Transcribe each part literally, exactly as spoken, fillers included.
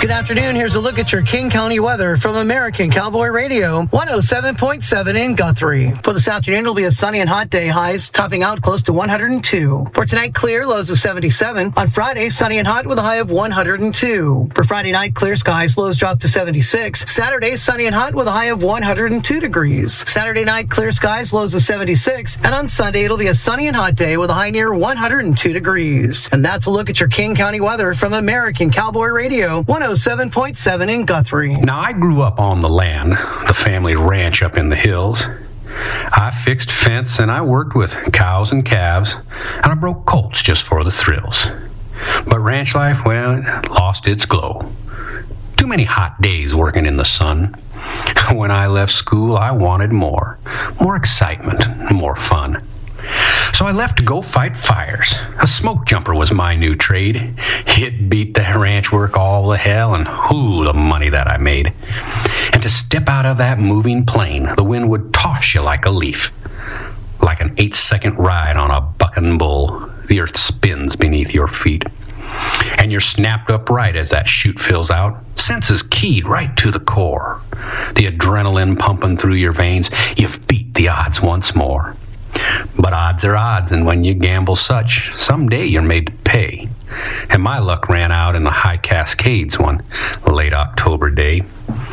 Good afternoon. Here's a look at your King County weather from American Cowboy Radio, one oh seven point seven in Guthrie. For this afternoon, it'll be a sunny and hot day, highs topping out close to one hundred two. For tonight, clear, lows of seventy-seven. On Friday, sunny and hot with a high of one hundred two. For Friday night, clear skies, lows drop to seventy-six. Saturday, sunny and hot with a high of one hundred two degrees. Saturday night, clear skies, lows of seventy-six. And on Sunday, it'll be a sunny and hot day with a high near one hundred two degrees. And that's a look at your King County weather from American Cowboy Radio, one oh seven point seven in Guthrie. Now, I grew up on the land, the family ranch up in the hills. I fixed fence and I worked with cows and calves, and I broke colts just for the thrills. But ranch life, well, it lost its glow. Too many hot days working in the sun. When I left school, I wanted more. More excitement, more fun. So I left to go fight fires. A smoke jumper was my new trade. It beat the ranch work all the hell, and whoo, the money that I made. And to step out of that moving plane, the wind would toss you like a leaf. Like an eight-second ride on a bucking bull, the earth spins beneath your feet. And you're snapped upright as that chute fills out, senses keyed right to the core. The adrenaline pumping through your veins, you've beat the odds once more. But odds are odds, and when you gamble such, someday you're made to pay. And my luck ran out in the High Cascades one late October day.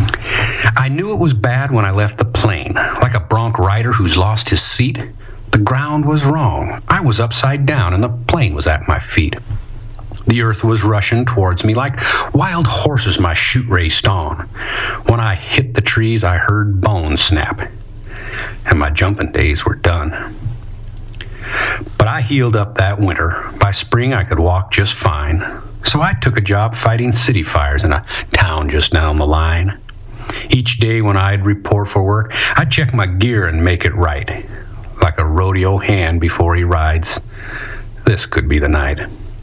I knew it was bad when I left the plane, like a bronc rider who's lost his seat. The ground was wrong. I was upside down, and the plane was at my feet. The earth was rushing towards me like wild horses my chute raced on. When I hit the trees, I heard bones snap, and my jumping days were done. But I healed up that winter. By spring, I could walk just fine. So I took a job fighting city fires in a town just down the line. Each day when I'd report for work, I'd check my gear and make it right. Like a rodeo hand before he rides. This could be the night.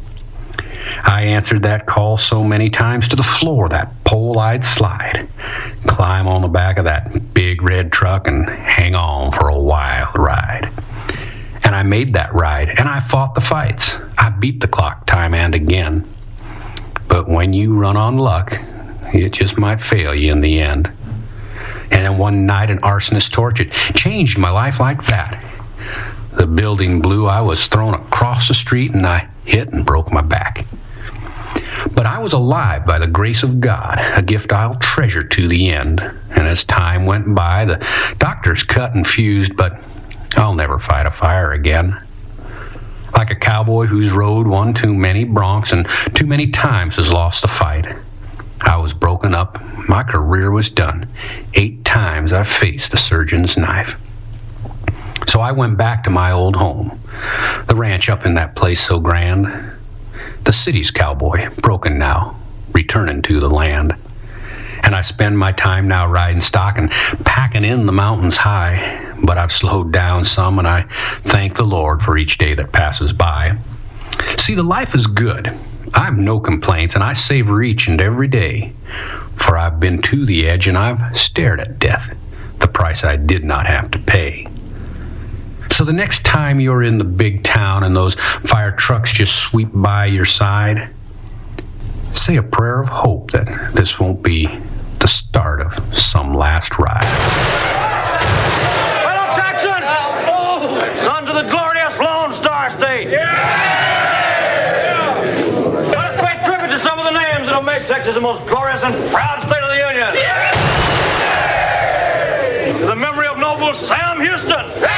I answered that call so many times to the floor that pole I'd slide, climb on the back of that big red truck and hang on for a wild ride. And I made that ride, and I fought the fights. I beat the clock time and again. But when you run on luck, it just might fail you in the end. And then one night an arsonist torch, it changed my life like that. The building blew, I was thrown across the street, and I hit and broke my back. But I was alive by the grace of God, a gift I'll treasure to the end. And as time went by, the doctors cut and fused, but I'll never fight a fire again. Like a cowboy who's rode one too many broncs and too many times has lost a fight. I was broken up, my career was done. Eight times I faced the surgeon's knife. So I went back to my old home, the ranch up in that place so grand. The city's cowboy, broken now, returning to the land. And I spend my time now riding stock and packing in the mountains high. But I've slowed down some, and I thank the Lord for each day that passes by. See, the life is good. I've no complaints, and I savor each and every day. For I've been to the edge, and I've stared at death, the price I did not have to pay. So the next time you're in the big town and those fire trucks just sweep by your side, say a prayer of hope that this won't be the start of some last ride. Fellow Texans! Sons of the glorious Lone Star State! Yeah! Let us pay tribute to some of the names that'll make Texas the most glorious and proud state of the Union. Yeah! To the memory of noble Sam Houston.